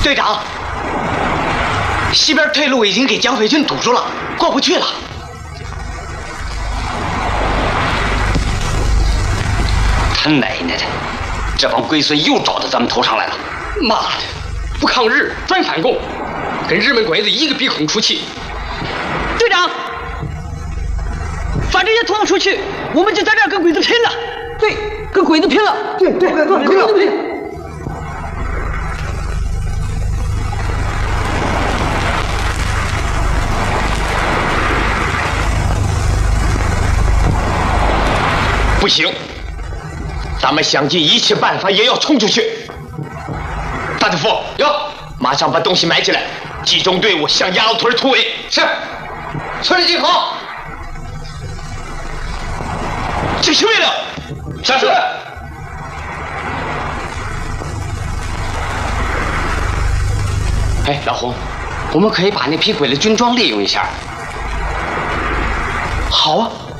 队长，西边退路已经给蒋匪军堵住了，过不去了。 他奶奶的，这帮龟孙又找到咱们头上来了！ 妈的，不抗日专反共，跟日本鬼子一个鼻孔出气。 队长，把这些拖出去，我们就在这儿跟鬼子拼了。对，跟鬼子拼了。对，跟鬼子拼。 不行，咱们想尽一切办法也要冲出去。大队副，马上把东西埋起来，集中队伍向鸭子屯突围。是，村里集合。执行命令。是。 哎，老洪，我们可以把那批鬼子军装利用一下。 好啊。